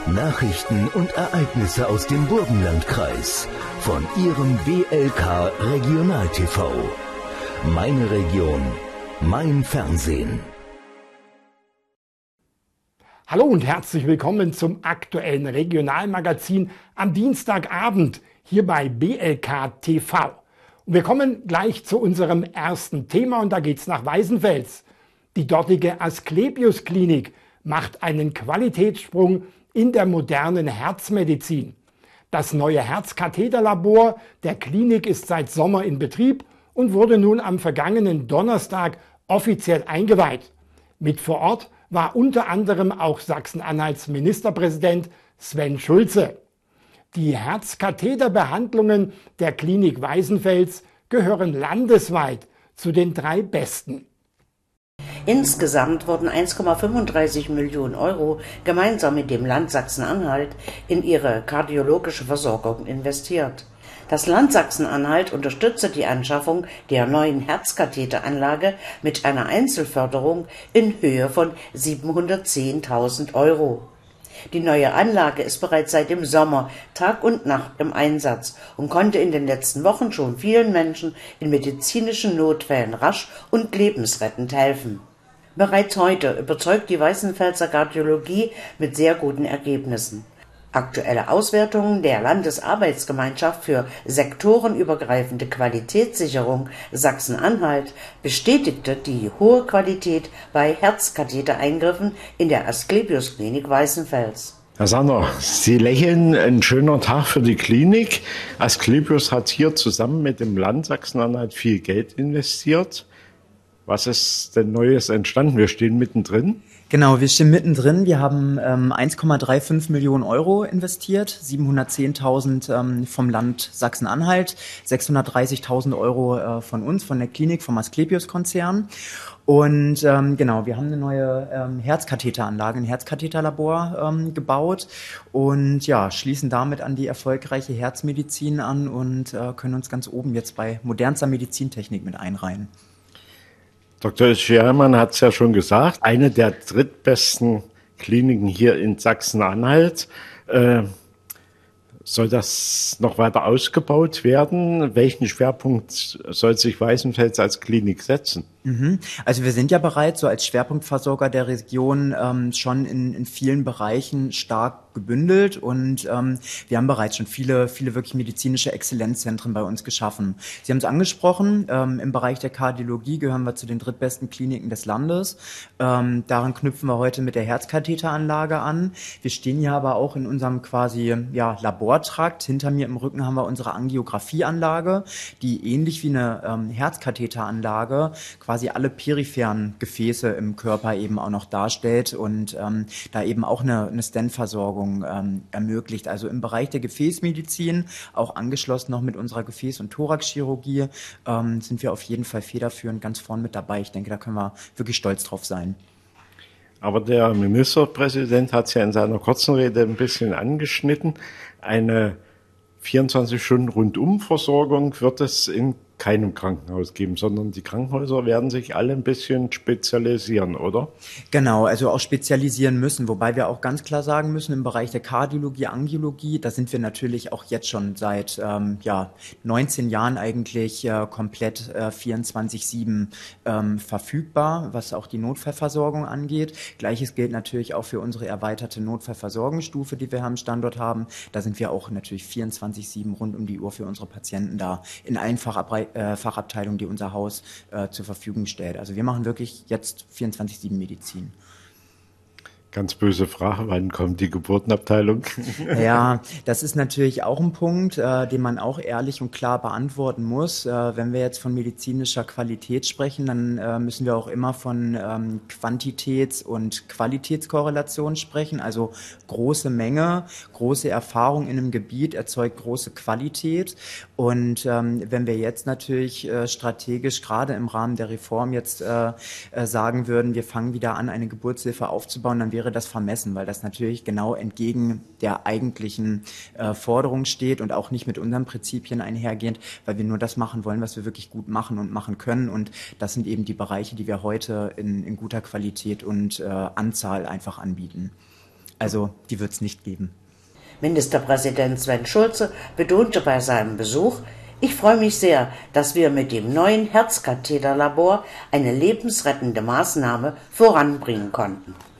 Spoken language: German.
Nachrichten und Ereignisse aus dem Burgenlandkreis von Ihrem BLK Regional TV. Meine Region, mein Fernsehen. Hallo und herzlich willkommen zum aktuellen Regionalmagazin am Dienstagabend hier bei BLK TV. Und wir kommen gleich zu unserem ersten Thema und da geht's nach Weißenfels. Die dortige Asklepios Klinik macht einen Qualitätssprung in der modernen Herzmedizin. Das neue Herzkatheterlabor der Klinik ist seit Sommer in Betrieb und wurde nun am vergangenen Donnerstag offiziell eingeweiht. Mit vor Ort war unter anderem auch Sachsen-Anhalts Ministerpräsident Sven Schulze. Die Herzkatheterbehandlungen der Klinik Weißenfels gehören landesweit zu den 3 besten. Insgesamt wurden 1,35 Millionen Euro gemeinsam mit dem Land Sachsen-Anhalt in ihre kardiologische Versorgung investiert. Das Land Sachsen-Anhalt unterstütze die Anschaffung der neuen Herzkatheteranlage mit einer Einzelförderung in Höhe von 710.000 Euro. Die neue Anlage ist bereits seit dem Sommer Tag und Nacht im Einsatz und konnte in den letzten Wochen schon vielen Menschen in medizinischen Notfällen rasch und lebensrettend helfen. Bereits heute überzeugt die Weißenfelser Kardiologie mit sehr guten Ergebnissen. Aktuelle Auswertungen der Landesarbeitsgemeinschaft für sektorenübergreifende Qualitätssicherung Sachsen-Anhalt bestätigte die hohe Qualität bei Herzkathetereingriffen in der Asklepios Klinik Weißenfels. Herr Sander, Sie lächeln, ein schöner Tag für die Klinik. Asklepios hat hier zusammen mit dem Land Sachsen-Anhalt viel Geld investiert. Was ist denn Neues entstanden? Wir stehen mittendrin. Genau, wir stehen mittendrin. Wir haben 1,35 Millionen Euro investiert, 710.000 vom Land Sachsen-Anhalt, 630.000 Euro von uns, von der Klinik, vom Asklepios-Konzern. Und genau, wir haben eine neue Herzkatheteranlage, ein Herzkatheterlabor gebaut und ja, schließen damit an die erfolgreiche Herzmedizin an und können uns ganz oben jetzt bei modernster Medizintechnik mit einreihen. Dr. Schermann hat es ja schon gesagt, eine der drittbesten Kliniken hier in Sachsen-Anhalt. Soll das noch weiter ausgebaut werden? Welchen Schwerpunkt soll sich Weißenfels als Klinik setzen? Also wir sind ja bereits so als Schwerpunktversorger der Region schon in vielen Bereichen stark gebündelt und wir haben bereits schon viele wirklich medizinische Exzellenzzentren bei uns geschaffen. Sie haben es angesprochen, im Bereich der Kardiologie gehören wir zu den drittbesten Kliniken des Landes. Daran knüpfen wir heute mit der Herzkatheteranlage an. Wir stehen hier aber auch in unserem quasi Labortrakt. Hinter mir im Rücken haben wir unsere Angiografieanlage, die ähnlich wie eine Herzkatheteranlage quasi alle peripheren Gefäße im Körper eben auch noch darstellt und da eben auch eine Stent-Versorgung ermöglicht. Also im Bereich der Gefäßmedizin, auch angeschlossen noch mit unserer Gefäß- und Thoraxchirurgie, sind wir auf jeden Fall federführend ganz vorn mit dabei. Ich denke, da können wir wirklich stolz drauf sein. Aber der Ministerpräsident hat es ja in seiner kurzen Rede ein bisschen angeschnitten. Eine 24-Stunden-Rundum-Versorgung wird es in keinem Krankenhaus geben, sondern die Krankenhäuser werden sich alle ein bisschen spezialisieren, oder? Genau, also auch spezialisieren müssen, wobei wir auch ganz klar sagen müssen, im Bereich der Kardiologie, Angiologie, da sind wir natürlich auch jetzt schon seit 19 Jahren eigentlich komplett 24/7 verfügbar, was auch die Notfallversorgung angeht. Gleiches gilt natürlich auch für unsere erweiterte Notfallversorgungsstufe, die wir am Standort haben. Da sind wir auch natürlich 24/7 rund um die Uhr für unsere Patienten da, in allen Fachabteilungen, die unser Haus zur Verfügung stellt. Also wir machen wirklich jetzt 24/7 Medizin. Ganz böse Frage, wann kommt die Geburtenabteilung? Ja, das ist natürlich auch ein Punkt, den man auch ehrlich und klar beantworten muss. Wenn wir jetzt von medizinischer Qualität sprechen, dann müssen wir auch immer von Quantitäts- und Qualitätskorrelation sprechen. Also große Menge, große Erfahrung in einem Gebiet erzeugt große Qualität. Und wenn wir jetzt natürlich strategisch, gerade im Rahmen der Reform jetzt sagen würden, wir fangen wieder an, eine Geburtshilfe aufzubauen, dann wäre das vermessen, weil das natürlich genau entgegen der eigentlichen Forderung steht und auch nicht mit unseren Prinzipien einhergehend, weil wir nur das machen wollen, was wir wirklich gut machen und machen können. Und das sind eben die Bereiche, die wir heute in guter Qualität und Anzahl einfach anbieten. Also die wird es nicht geben. Ministerpräsident Sven Schulze betonte bei seinem Besuch: Ich freue mich sehr, dass wir mit dem neuen Herzkatheterlabor eine lebensrettende Maßnahme voranbringen konnten.